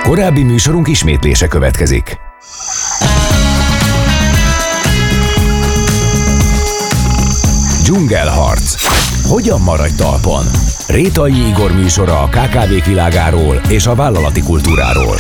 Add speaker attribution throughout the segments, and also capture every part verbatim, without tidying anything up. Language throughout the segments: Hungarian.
Speaker 1: Korábbi műsorunk ismétlése következik. Dzsungelharc. Hogyan maradj talpon? Rétai Igor műsora a ká ká vék világáról és a vállalati kultúráról.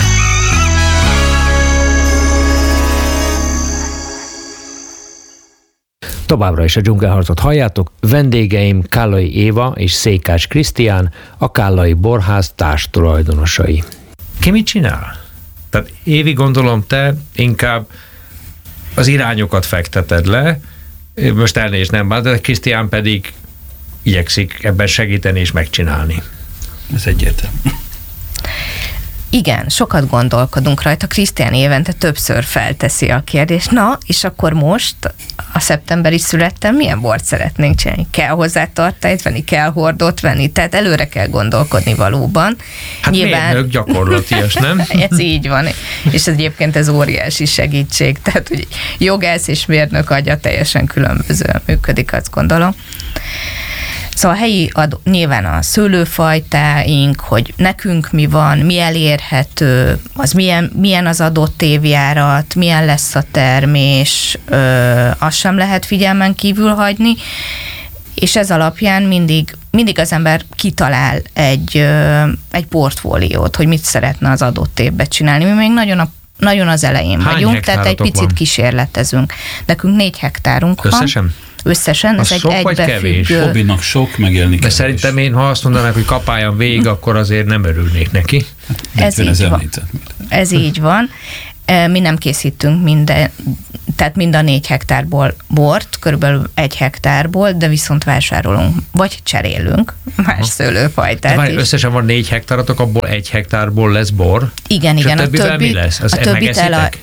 Speaker 2: Továbbra is a Dzsungelharcot halljátok. Vendégeim Kállai Éva és Székács Krisztián, a Kállai Borház társtulajdonosai. Ki mit csinál? Tehát Évi, gondolom te inkább az irányokat fekteted le, most elnézést nem bánt, de Krisztián pedig igyekszik ebben segíteni és megcsinálni.
Speaker 3: Ez egyértelmű.
Speaker 4: Igen, sokat gondolkodunk rajta. Krisztián évente többször felteszi a kérdést. Na, és akkor most a szeptemberi születtem, milyen bort szeretnénk csinálni? Kell hozzá tartályt venni, kell hordót venni, tehát előre kell gondolkodni valóban.
Speaker 2: Hát Nyilván... mérnök gyakorlatias, nem?
Speaker 4: Ez így van, és egyébként ez óriási segítség, tehát hogy jogász és mérnök agya teljesen különbözően működik, azt gondolom. Szóval a helyi adó, nyilván a szőlőfajtáink, hogy nekünk mi van, mi elérhető, az milyen, milyen az adott évjárat, milyen lesz a termés, ö, azt sem lehet figyelmen kívül hagyni, és ez alapján mindig, mindig az ember kitalál egy, ö, egy portfóliót, hogy mit szeretne az adott évben csinálni. Mi még nagyon a nagyon az elején
Speaker 2: Hány
Speaker 4: vagyunk, tehát egy picit
Speaker 2: van?
Speaker 4: kísérletezünk. Nekünk négy hektárunk van.
Speaker 2: Összesen?
Speaker 4: Összesen,
Speaker 2: az
Speaker 4: ez
Speaker 2: sok
Speaker 4: egy
Speaker 2: vagy kevés?
Speaker 4: egybefüggő...
Speaker 3: Hobbinak sok, megélni
Speaker 2: De szerintem én, ha azt mondanák, hogy kapáljon végig, akkor azért nem örülnék neki.
Speaker 4: Ez így van. Ez így van. Mi nem készítünk minden, tehát mind a négy hektárból bort, körülbelül egy hektárból, de viszont vásárolunk, vagy cserélünk más Aha. szőlőfajtát
Speaker 2: várj,
Speaker 4: is.
Speaker 2: Összesen van négy hektáratok, abból egy hektárból lesz bor?
Speaker 4: Igen,
Speaker 2: és
Speaker 4: igen.
Speaker 2: a többivel
Speaker 4: többi,
Speaker 2: mi lesz? Az
Speaker 4: a többit el a,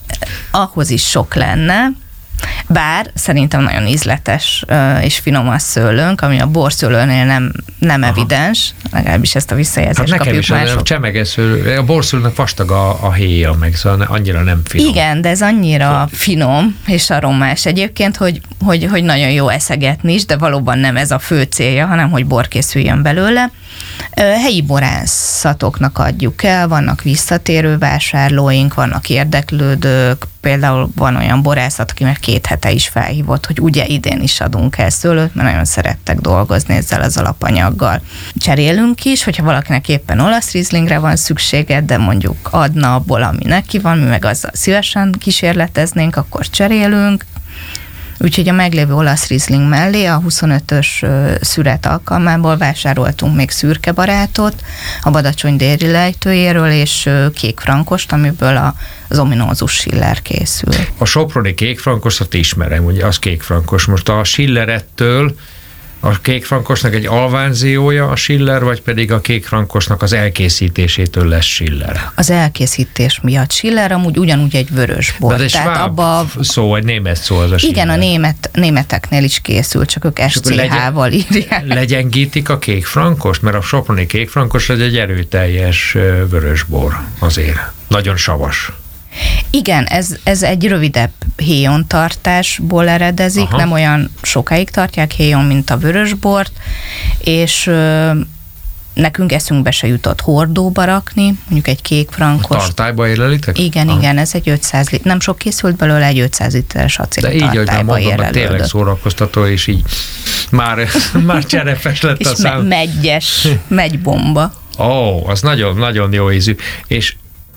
Speaker 4: ahhoz is sok lenne, bár szerintem nagyon ízletes uh, és finom a szőlőnk, ami a borszőlőnél nem, nem evidens, legalábbis ezt a visszajelzést
Speaker 2: hát
Speaker 4: kapjuk
Speaker 2: nekem is, a csemeges szőlő, a borszőlőnek vastag a, a héja, meg szóval annyira nem finom.
Speaker 4: Igen, de ez annyira finom és aromás egyébként, hogy, hogy, hogy nagyon jó eszegetni is, de valóban nem ez a fő célja, hanem hogy bor készüljön belőle. Helyi borászatoknak adjuk el, vannak visszatérő vásárlóink, vannak érdeklődők, például van olyan borászat, aki már két hete is felhívott, hogy ugye idén is adunk el szőlőt, mert nagyon szerettek dolgozni ezzel az alapanyaggal. Cserélünk is, hogyha valakinek éppen olasz rizlingre van szüksége, de mondjuk adna abból, ami neki van, mi meg azzal szívesen kísérleteznénk, akkor cserélünk. Úgyhogy a meglévő olasz rizling mellé a huszonötös szüret alkalmából vásároltunk még szürke barátot, a Badacsony déli lejtőjéről, és kék frankost, amiből az ominózus Schiller készül.
Speaker 2: A soproni kékfrankosat ismerem, ugye az kékfrankos. Most a Schillerettől a kékfrankosnak egy alvánziója a Schiller, vagy pedig a kékfrankosnak az elkészítésétől lesz Schiller?
Speaker 4: Az elkészítés miatt Schiller, amúgy ugyanúgy egy vörös bor.
Speaker 2: De ez egy sváb abba... szó, egy német szó az a Schiller.
Speaker 4: Igen, a német, németeknél is készül, csak ők es cé há-val írják.
Speaker 2: Legyengítik a kékfrankost, mert a soproni kékfrankos az egy erőteljes vörös bor azért. Nagyon savas.
Speaker 4: Igen, ez, ez egy rövidebb héjontartásból eredezik, Aha. nem olyan sokáig tartják héjon, mint a vörösbort, és ö, nekünk eszünkbe se jutott hordóba rakni, mondjuk egy kék frankos.
Speaker 2: A tartályba érlelitek?
Speaker 4: Igen, Aha. igen, ez egy ötszáz liter, nem sok készült belőle, egy ötszáz literes acél tartályba
Speaker 2: De így, ahogy mondom, tényleg szórakoztató, és így már, már cserepes lett a szám.
Speaker 4: És meggyes, megybomba.
Speaker 2: Ó, oh, az nagyon-nagyon jó ízű. És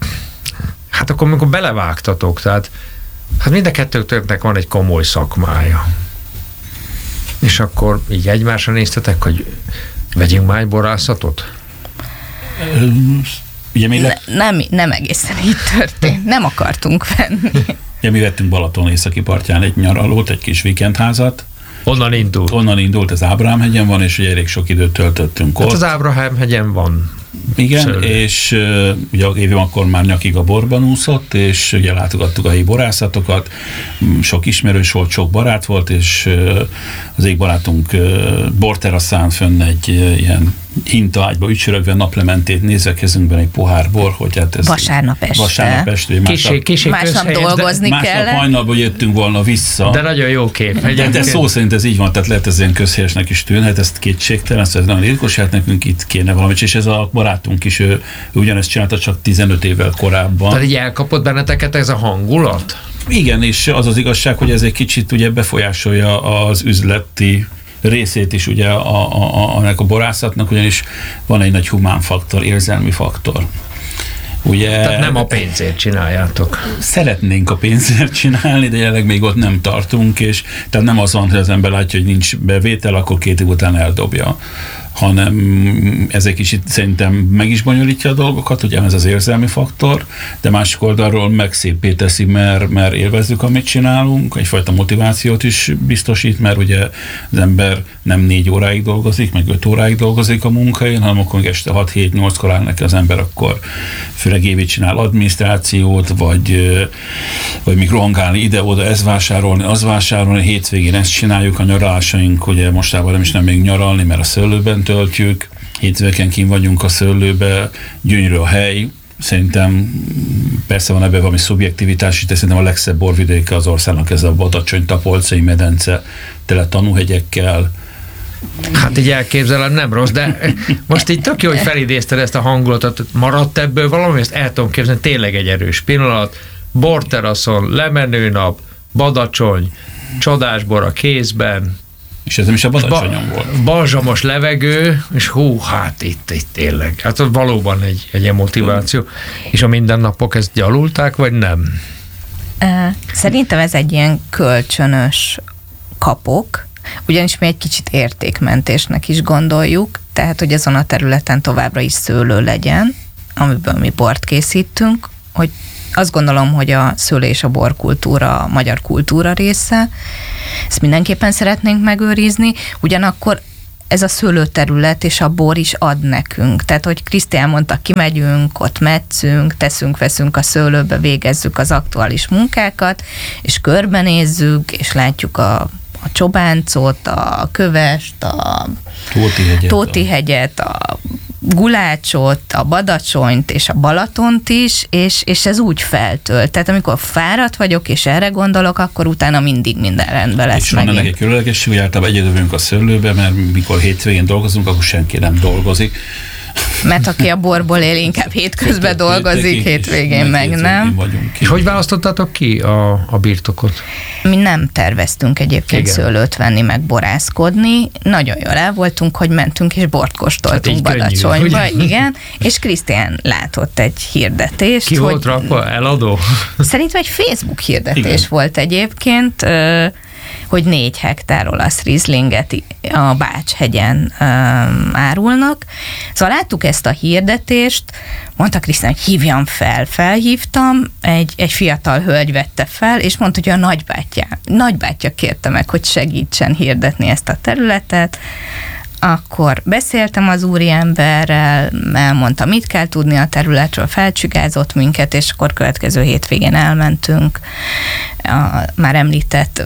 Speaker 2: hát akkor, amikor belevágtatok, tehát hát mind a kettőtöknek van egy komoly szakmája. És akkor így egymásra néztetek, hogy vegyünk már egy borászatot?
Speaker 3: Ugye mi le...
Speaker 4: ne, nem, nem egészen így történt. Nem akartunk venni.
Speaker 3: Ugye mi vettünk Balaton északi partján egy nyaralót, egy kis vikendházat.
Speaker 2: Onnan indult?
Speaker 3: Onnan indult, az Ábrahám-hegyen van, és ugye elég sok időt töltöttünk hát ott.
Speaker 2: Az Ábrahám-hegyen van.
Speaker 3: Igen,
Speaker 2: Szörny. És
Speaker 3: uh, ugye Évi akkor már nyakig a borban úszott, és ugye látogattuk a helyi borászatokat, sok ismerős volt, sok barát volt, és uh, az egyik barátunk uh, borteraszán fönn egy uh, ilyen hintaágyba ücsörögve, naplementét nézve kezünkben egy pohár bor, hogy hát ez...
Speaker 4: Vasárnap este.
Speaker 3: Vasárnap este. Másnap,
Speaker 4: másnap dolgozni
Speaker 3: de,
Speaker 4: kellett.
Speaker 3: Másnap hajnalban jöttünk volna vissza.
Speaker 2: De nagyon jó kép.
Speaker 3: De, de szó szerint ez így van, tehát lehet ez ilyen közhelyesnek is tűnhet, ezt kétségtelen, ez nagyon ritkos, hát nekünk itt kéne valamit, és ez a barátunk is, ő, ő ugyanezt csinálta csak tizenöt évvel korábban.
Speaker 2: Tehát így elkapott benneteket ez a hangulat?
Speaker 3: Igen, és az az igazság, hogy ez egy kicsit ugye befolyásolja az üzleti részét is ugye a, a, a, a borászatnak, ugyanis van egy nagy humán faktor, érzelmi faktor. Ugye,
Speaker 2: tehát nem a pénzért csináljátok.
Speaker 3: Szeretnénk a pénzért csinálni, de jelenleg még ott nem tartunk, és tehát nem az van, hogy az ember látja, hogy nincs bevétel, akkor két év után eldobja, hanem ez egy kicsit szerintem meg is bonyolítja a dolgokat, ugye ez az érzelmi faktor, de másik oldalról meg szépé teszi, mert, mert élvezzük, amit csinálunk, egyfajta motivációt is biztosít, mert ugye az ember nem négy óráig dolgozik, meg öt óráig dolgozik a munkahelyen, hanem akkor este hat-hét-nyolckor áll neki az ember, akkor főleg évig csinál adminisztrációt, vagy, vagy még rohangálni ide-oda, ez vásárolni, az vásárolni, hétvégén ezt csináljuk, a nyaralásaink, ugye mostában nem is nem még nyaralni, mert a szőlőben töltjük, hétvégén kint vagyunk a szőlőbe, gyönyörű a hely, szerintem persze van ebben valami szubjektivitás, de szerintem a legszebb borvidéke az országnak ez a Badacsony Tapolcai medence, tele tanúhegyekkel.
Speaker 2: Hát így elképzelem, nem rossz, de most így tök jó, hogy felidézted ezt a hangulatot, maradt ebből valami, ezt el tudom képzelni, tényleg egy erős pillanat, borteraszon, lemenő nap, Badacsony, csodás bor a kézben,
Speaker 3: és ez nem is a Badacsonyon ba- volt.
Speaker 2: Balzsamos levegő, és hú, hát itt, itt tényleg. Hát az valóban egy, egy motiváció. És a mindennapok ezt gyalulták, vagy nem?
Speaker 4: Szerintem ez egy ilyen kölcsönös kapok, ugyanis mi egy kicsit értékmentésnek is gondoljuk, tehát, hogy azon a területen továbbra is szőlő legyen, amiből mi bort készítünk, hogy azt gondolom, hogy a szőlő és a borkultúra a magyar kultúra része, ezt mindenképpen szeretnénk megőrizni, ugyanakkor ez a szőlőterület és a bor is ad nekünk. Tehát, hogy Krisztián mondta, kimegyünk, ott metszünk, teszünk, veszünk a szőlőbe, végezzük az aktuális munkákat, és körbenézzük, és látjuk a, a Csobáncot, a Kövest, a
Speaker 3: Tóti-hegyet,
Speaker 4: Tóti-hegyet, a Gulácsot, a Badacsonyt és a Balatont is, és, és ez úgy feltölt. Tehát amikor fáradt vagyok, és erre gondolok, akkor utána mindig minden rendben lesz.
Speaker 3: És van ennek egy különlegesség, hogy általában egyedülünk a szőlőbe, mert mikor hétvégén dolgozunk, akkor senki nem dolgozik.
Speaker 4: Mert aki a borból él, inkább hétközben dolgozik, hétvégén meg nem.
Speaker 2: És hogy választottátok ki a, a birtokot?
Speaker 4: Mi nem terveztünk egyébként Igen. szőlőt venni, meg borászkodni. Nagyon jól el voltunk, hogy mentünk és bort kóstoltunk hát Badacsonyba. Könnyű, igen, és Krisztián látott egy hirdetést.
Speaker 2: Ki volt rakva? Eladó?
Speaker 4: Szerintem egy Facebook hirdetés Igen. volt egyébként, hogy négy hektár olasz rizlinget a Bács-hegyen um, árulnak. Szóval láttuk ezt a hirdetést, mondta Krisztián, hogy hívjam fel. Felhívtam, egy, egy fiatal hölgy vette fel, és mondta, hogy a nagybátyja, nagybátyja kérte meg, hogy segítsen hirdetni ezt a területet. Akkor beszéltem az úriemberrel, elmondta, mit kell tudni a területről, felcsigázott minket, és akkor következő hétvégén elmentünk a már említett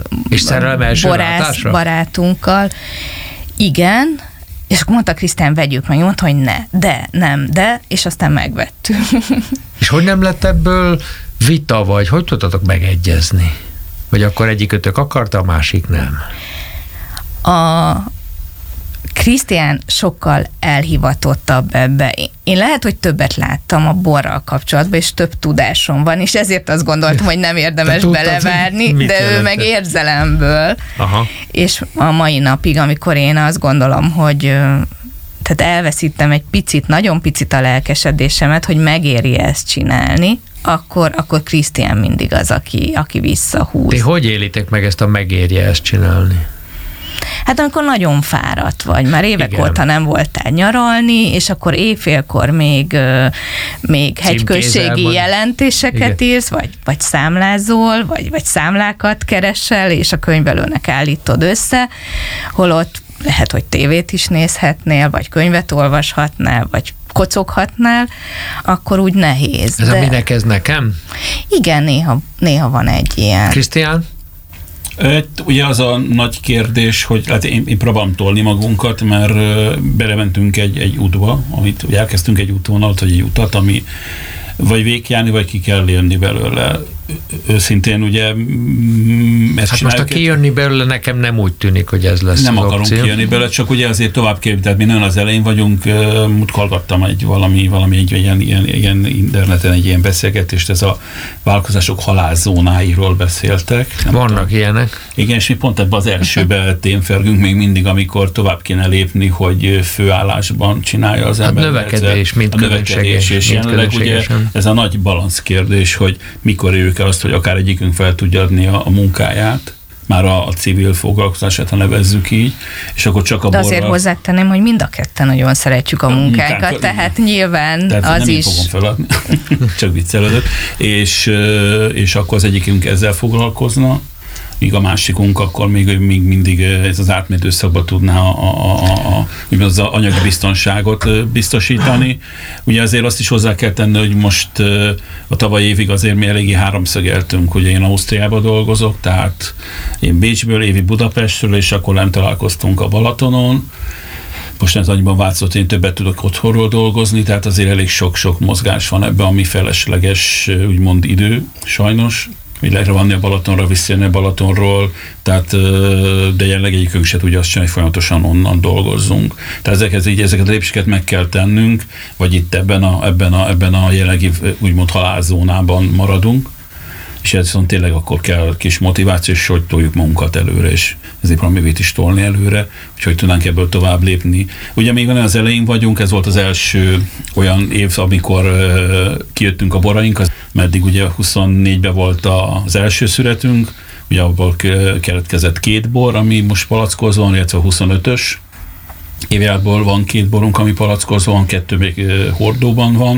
Speaker 4: borász barátunkkal. Igen, és akkor mondta Krisztián, vegyük meg, mondta, hogy ne, de, nem, de, és aztán megvettük.
Speaker 2: És hogy nem lett ebből vita, vagy hogy tudtatok megegyezni? Vagy akkor egyikötök akarta, a másik nem?
Speaker 4: A Krisztián sokkal elhivatottabb ebbe. Én lehet, hogy többet láttam a borral kapcsolatban, és több tudásom van, és ezért azt gondoltam, hogy nem érdemes tudtad, belevárni, de jelentett? Ő meg érzelemből. Aha. És a mai napig, amikor én azt gondolom, hogy tehát elveszítem egy picit, nagyon picit a lelkesedésemet, hogy megéri ezt csinálni, akkor, akkor Krisztián mindig az, aki, aki visszahúz.
Speaker 2: Ti hogy élitek meg ezt a megérje ezt csinálni?
Speaker 4: Hát amikor nagyon fáradt vagy, már évek
Speaker 2: Igen.
Speaker 4: óta nem voltál nyaralni, és akkor éjfélkor még, még hegyközségi jelentéseket Igen. írsz, vagy, vagy számlázol, vagy, vagy számlákat keresel, és a könyvelőnek állítod össze, holott lehet, hogy tévét is nézhetnél, vagy könyvet olvashatnál, vagy kocoghatnál, akkor úgy nehéz.
Speaker 2: Ez de... a minek ez nekem?
Speaker 4: Igen, néha, néha van egy ilyen.
Speaker 2: Krisztián?
Speaker 3: Ugye az a nagy kérdés, hogy hát én, én próbálom tolni magunkat, mert belementünk egy, egy útba, amit ugye elkezdtünk egy útvonalat, vagy egy utat, ami vagy végigjárni, vagy ki kell jönni belőle. Őszintén ugye ezt
Speaker 2: hát most a kijönni belőle nekem nem úgy tűnik, hogy ez lesz
Speaker 3: nem
Speaker 2: az
Speaker 3: akarunk
Speaker 2: opció.
Speaker 3: kijönni belőle, csak ugye azért tovább kell, tehát mi nagyon az elején vagyunk, múlt hallgattam egy valami, valami egy ilyen, ilyen, ilyen interneten egy ilyen beszélgetést, ez a vállalkozások halálzónáiról beszéltek.
Speaker 2: Vannak
Speaker 3: tudom.
Speaker 2: ilyenek.
Speaker 3: Igen, és mi pont ebben az elsőben témfergünk még mindig, amikor tovább kéne lépni, hogy főállásban csinálja az ember.
Speaker 2: A növekedés, mint
Speaker 3: a növekedés, és jelenleg ugye ez a nagy balansz kérdés, hogy mikor érjük el azt, hogy akár egyikünk fel tudja adni a, a munkáját, már a, a civil foglalkozását, ha nevezzük így, és akkor csak a
Speaker 4: De
Speaker 3: borral...
Speaker 4: azért hozzátenném, hogy mind a ketten nagyon szeretjük a munkánkat, munkánkat tehát nyilván
Speaker 3: tehát
Speaker 4: az
Speaker 3: nem
Speaker 4: is...
Speaker 3: Nem fogom feladni, csak viccelődött, és, és akkor az egyikünk ezzel foglalkozna, míg a másikunk akkor még, még mindig ez az átmenő időszakban tudná a, a, a, a, az anyagi biztonságot biztosítani. Ugye azért azt is hozzá kell tenni, hogy most a tavalyi évig azért mi eléggé háromszögeltünk, ugye én Ausztriában dolgozok, tehát én Bécsből, Évi Budapestről, és akkor nem találkoztunk a Balatonon. Most ez annyiban változott, én többet tudok otthonról dolgozni, tehát azért elég sok-sok mozgás van ebben, ami felesleges, úgymond idő, sajnos. Hogy lehet vanni a Balatonra, visszajönni a Balatonról, tehát, de jelenleg egyikünk se tudja azt csinálni, hogy folyamatosan onnan dolgozzunk. Tehát ezeket, így, ezeket a lépéseket meg kell tennünk, vagy itt ebben a, ebben a, ebben a jelenlegi úgymond halálzónában maradunk, és ez viszont tényleg akkor kell kis motiváció, és hogy toljuk magunkat előre, és ezért valamit is tolni előre, hogy hogy tudnánk ebből tovább lépni. Ugye még van az elején vagyunk, ez volt az első olyan év, amikor uh, kijöttünk a boraink, meddig ugye huszonnégyben volt az első szüretünk, ugye abból keletkezett két bor, ami most palackozva van, illetve a huszonötös évjából van két borunk, ami palackozva van, kettő még uh, hordóban van.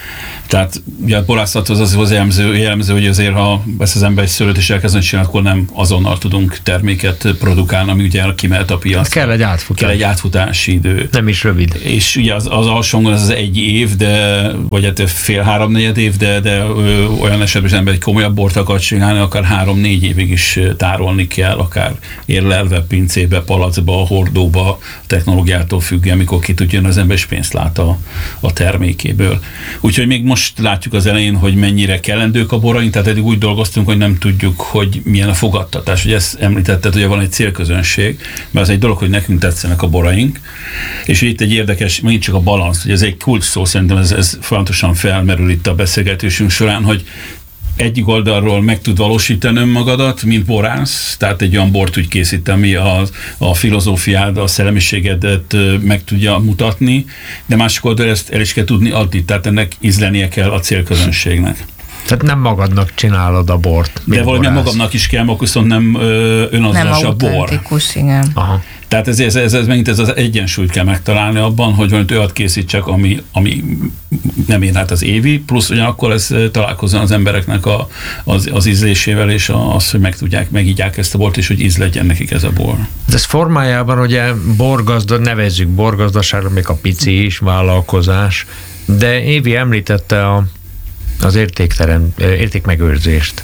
Speaker 3: Tehát ugye a borászathoz az az jellemző, jellemző, hogy azért, ha ezt az ember egy szőlőt is elkezdeni csinálni, akkor nem azonnal tudunk terméket produkálni, ami ugye kimehet a piacra.
Speaker 2: Kell egy átfutás.
Speaker 3: Kell egy átfutási idő.
Speaker 2: Nem is rövid.
Speaker 3: És ugye az, az alsóngon ez az egy év, de, vagy hát fél három-negyed év, de, de ö, olyan esetben az ember egy komolyabb bort akar csinálni, akár három-négy évig is tárolni kell, akár érlelve, pincébe, palacba, hordóba, technológiától függően, amikor ki tudjon az ember, és pénzt lát a, a termékéből. Úgyhogy még most látjuk az elején, hogy mennyire kellendők a boraink, tehát eddig úgy dolgoztunk, hogy nem tudjuk, hogy milyen a fogadtatás. Ugye ezt említetted, hogy van egy célközönség, mert az egy dolog, hogy nekünk tetszenek a boraink, és itt egy érdekes, megint csak a balansz, hogy ez egy kulcs szó, szerintem ez, ez fontosan felmerül itt a beszélgetésünk során, hogy egyik oldalról meg tud valósítani önmagadat, mint borász, tehát egy olyan bort úgy készít, ami a, a filozófiád, a szellemiségedet meg tudja mutatni, de másik oldalról ezt el is kell tudni adni, tehát ennek ízlenie kell a célközönségnek.
Speaker 2: Tehát nem magadnak csinálod a bort.
Speaker 3: De valami magamnak is kell, akkor viszont nem önazonos a bor.
Speaker 4: Nem autentikus, igen.
Speaker 2: Aha.
Speaker 3: Tehát ez, ez, ez, ez megint ez az egyensúlyt kell megtalálni abban, hogy valamit olyat készítsek, ami, ami nem ér át az évi, plusz ugyanakkor ez találkozzon az embereknek a, az, az ízlésével, és az, hogy meg tudják, megígyák ezt a bort, és hogy íz legyen nekik ez a bor.
Speaker 2: Ez formájában ugye borgazda, nevezzük borgazdaságra, még a pici is vállalkozás, de Évi említette a, az értékterem, értékmegőrzést.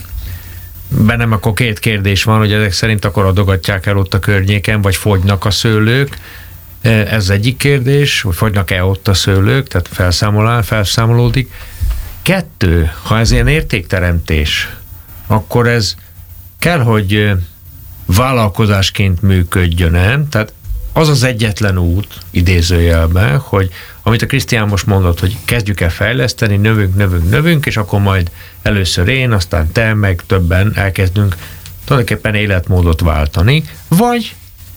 Speaker 2: Bennem akkor két kérdés van, hogy ezek szerint akkor adogatják el ott a környéken, vagy fogynak a szőlők. Ez egyik kérdés, hogy fogynak-e ott a szőlők, tehát felszámolál, felszámolódik. Kettő, ha ez ilyen értékteremtés, akkor ez kell, hogy vállalkozásként működjön, tehát az az egyetlen út, idézőjelben, hogy amit a Krisztián most mondott, hogy kezdjük el fejleszteni, növünk, növünk, növünk, és akkor majd először én, aztán te, meg többen elkezdünk tulajdonképpen életmódot váltani, vagy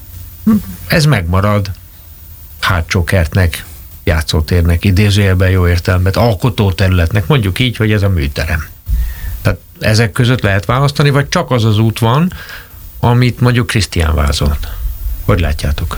Speaker 2: ez megmarad hátsó kertnek, játszótérnek, idézőjelben jó értelemben, alkotóterületnek, mondjuk így, hogy ez a műterem. Tehát ezek között lehet választani, vagy csak az az út van, amit mondjuk Krisztián vázolt. Hogy látjátok?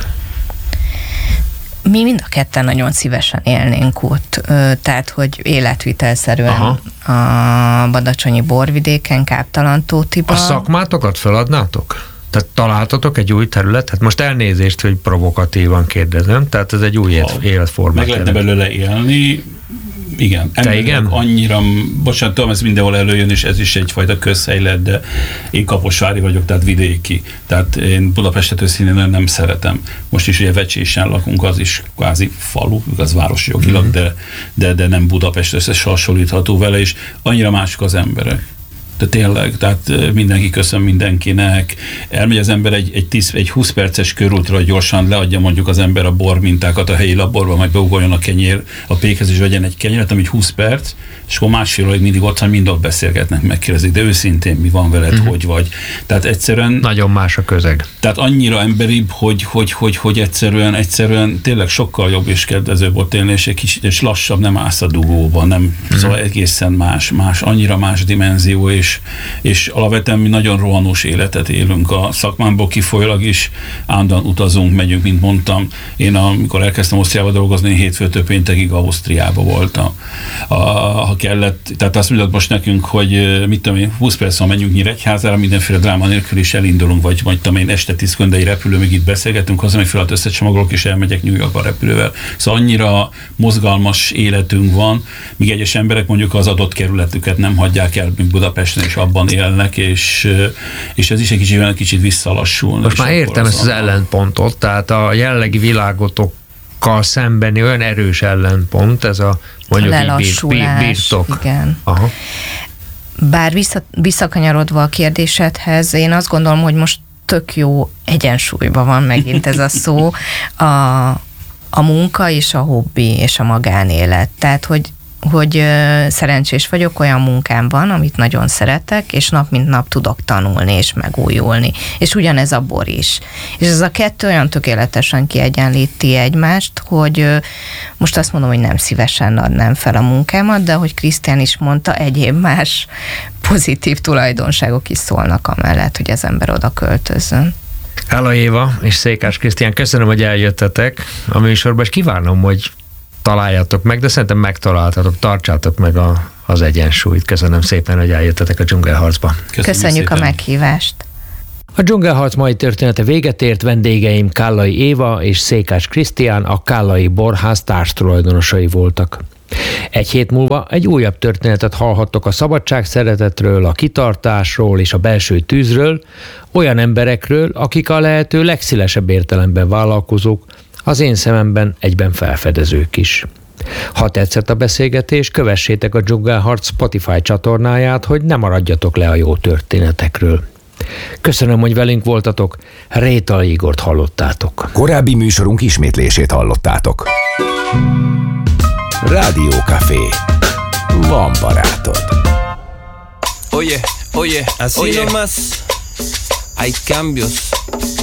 Speaker 4: Mi mind a ketten nagyon szívesen élnénk ott, tehát, hogy életvitelszerűen Aha. a badacsonyi borvidéken, Káptalan-Tótiban.
Speaker 2: A szakmátokat feladnátok? Tehát találtatok egy új területet? Most elnézést, hogy provokatívan kérdezem, tehát ez egy új életformát.
Speaker 3: Meg lehetne belőle élni, igen.
Speaker 2: Te igen?
Speaker 3: Annyira, bocsánat, tudom, ez mindenhol előjön, és ez is egyfajta közhely lett, de én kaposvári vagyok, tehát vidéki. Tehát én Budapestet őszintén nem szeretem. Most is ugye Vecsésen lakunk, az is kvázi falu, az város jogilag, mm-hmm. de, de, de nem Budapest, összes hasonlítható vele, és annyira mások az emberek. De tényleg, tehát mindenki köszön mindenkinek. Elmegy az ember egy, egy, tíz, egy húsz perces körútra, gyorsan leadja mondjuk az ember a bormintákat a helyi laborba, majd beugoljon a kenyér, a pékhez is vegyen egy kenyeret, ami húsz perc, és akkor másfél óráig mindig ott, mind ott beszélgetnek, megkérdezik, de őszintén mi van veled, mm-hmm. hogy vagy. Tehát egyszerűen...
Speaker 2: Nagyon más a közeg.
Speaker 3: Tehát annyira emberibb, hogy, hogy, hogy, hogy egyszerűen, egyszerűen tényleg sokkal jobb és kedvezőbb ott élni, és egy kicsit és lassabb, nem állsz a dugóban, nem, mm-hmm. szóval egészen más, más, annyira más dimenzió, és És, és alapvetően mi nagyon rohanós életet élünk a szakmámból kifolyólag is, állandóan utazunk, megyünk, mint mondtam. Én amikor elkezdtem Ausztriába dolgozni, hétfőtől péntekig Ausztriába voltam. A, ha kellett, tehát azt mondod most nekünk, hogy mit tudom én, húsz percen menjünk Nyíregyházára, mindenféle dráma nélkül is elindulunk, vagy majd tudom én, este tízkor, de egy repülő, még itt beszélgetünk, haza még felett összecsomagolok, és elmegyek New Yorkba repülővel. Szóval annyira mozgalmas életünk van, míg egyes emberek mondjuk az adott kerületüket nem hagyják el, mint Budapest és abban élnek, és, és ez is egy kicsit, egy kicsit visszalassul.
Speaker 2: Most már értem ezt az ellenpontot, tehát a jelenlegi világotokkal szembeni olyan erős ellenpont, ez a mondjuk
Speaker 4: lelassulás,
Speaker 2: birtok.
Speaker 4: Igen.
Speaker 2: Aha.
Speaker 4: Bár vissza, visszakanyarodva a kérdésedhez, én azt gondolom, hogy most tök jó egyensúlyban van megint ez a szó, a, a munka és a hobbi és a magánélet. Tehát, hogy hogy szerencsés vagyok, olyan munkám van, amit nagyon szeretek, és nap mint nap tudok tanulni és megújulni. És ugyanez a bor is. És ez a kettő olyan tökéletesen kiegyenlíti egymást, hogy most azt mondom, hogy nem szívesen adnám fel a munkámat, de ahogy Krisztián is mondta, egyéb más pozitív tulajdonságok is szólnak amellett, hogy az ember oda költözön.
Speaker 2: Hello Éva és Székás Krisztián, köszönöm, hogy eljöttetek a műsorba, és kívánom, hogy találjátok meg, de szerintem megtaláltatok, tartsátok meg a, az egyensúlyt. Köszönöm szépen, hogy eljöttetek a Dzsungelharcba.
Speaker 4: Köszönjük, Köszönjük a meghívást.
Speaker 2: A Dzsungelharc mai története véget ért, vendégeim Kállai Éva és Székás Krisztián, a Kállai Borház társtulajdonosai voltak. Egy hét múlva egy újabb történetet hallhattok a szabadságszeretetről, a kitartásról és a belső tűzről, olyan emberekről, akik a lehető legszélesebb értelemben vállalkozók, az én szememben egyben felfedezők is. Ha tetszett a beszélgetés, kövessétek a Dzsungelharc Spotify csatornáját, hogy ne maradjatok le a jó történetekről. Köszönöm, hogy velünk voltatok, Rétai Igort hallottátok.
Speaker 1: Korábbi műsorunk ismétlését hallottátok. Rádió Café. Van barátod.
Speaker 5: Oye, oye, así nomás hay cambios.